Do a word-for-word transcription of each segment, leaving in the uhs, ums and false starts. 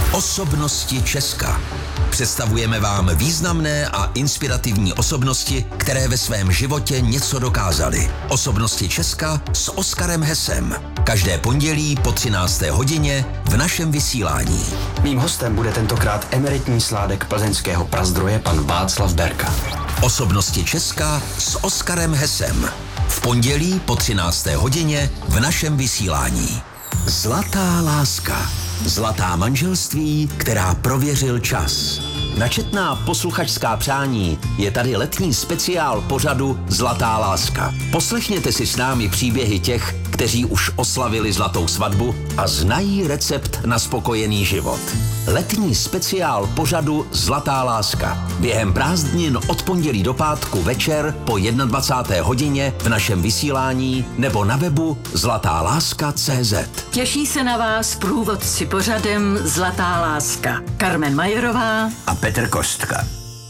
Osobnosti Česka. Představujeme vám významné a inspirativní osobnosti, které ve svém životě něco dokázaly. Osobnosti Česka s Oskarem Hesem. Každé pondělí po třinácté hodině v našem vysílání. Mým hostem bude tentokrát emeritní sládek plzeňského prazdroje pan Václav Berka. Osobnosti Česka s Oskarem Hesem. V pondělí po třinácté hodině v našem vysílání. Zlatá láska. Zlatá manželství, která prověřil čas. Načetná posluchačská přání je tady letní speciál pořadu Zlatá láska. Poslechněte si s námi příběhy těch, kteří už oslavili zlatou svatbu a znají recept na spokojený život. Letní speciál pořadu Zlatá láska. Během prázdnin od pondělí do pátku večer po dvacáté jedné hodině v našem vysílání nebo na webu zlatá láska tečka cé zet. Těší se na vás průvodci pořadem Zlatá láska. Carmen Majerová a Petr Kostka.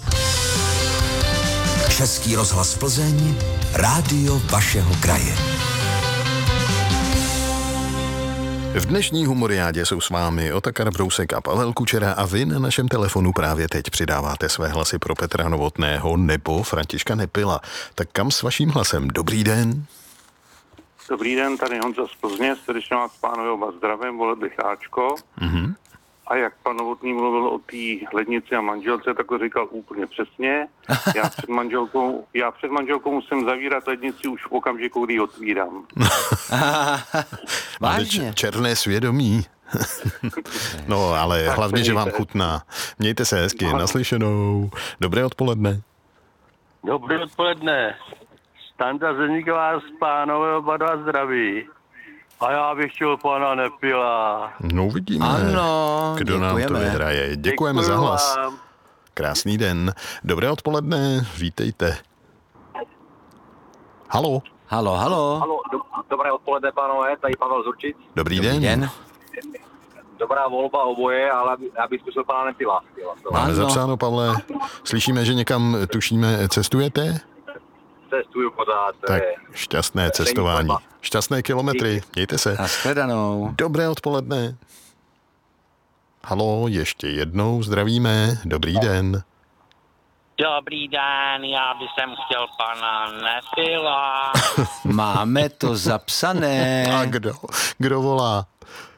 Český rozhlas Plzeň, rádio vašeho kraje. V dnešní humoriádě jsou s vámi Otakar Brousek a Pavel Kučera a vy na našem telefonu právě teď přidáváte své hlasy pro Petra Novotného nebo Františka Nepila. Tak kam s vaším hlasem? Dobrý den. Dobrý den, tady Honza z Plzně, srdečně vás pánové oba zdravím, vole Bycháčko. Mm-hmm. A jak pan Novotný mluvil o té lednici a manželce, tak to říkal úplně přesně. Já před manželkou, já před manželkou musím zavírat lednici už v okamžiku, kdy ji otvírám. Vážně? Černé svědomí. No, ale tak hlavně, že vám chutná. Mějte se hezky, no. Naslyšenou. Dobré odpoledne. Dobré odpoledne. Standa Zeník vás, pánové, oba dva zdraví. A já bych chtěl pana Nepila. No uvidíme, ano, kdo děkujeme. nám to vyhraje. Děkujeme Děkuju za hlas. vám. Krásný den. Dobré odpoledne, vítejte. Halo. Halo, halo. Halo, do, dobré odpoledne, pánové, tady Pavel Zurčic. Dobrý, Dobrý den. den. Dobrá volba oboje, ale já bych zkusil pana Nepila. Máme Ano. zapsáno, Pavle. Slyšíme, že někam, tušíme, cestujete? Cestuju pořád. to Tak je- šťastné cestování. Šťastné kilometry. Mějte se. Nashledanou. Dobré odpoledne. Halo, ještě jednou zdravíme. Dobrý den. Dobrý den, já bych sem chtěl pana Nepila. Máme to zapsané. A kdo? Kdo volá?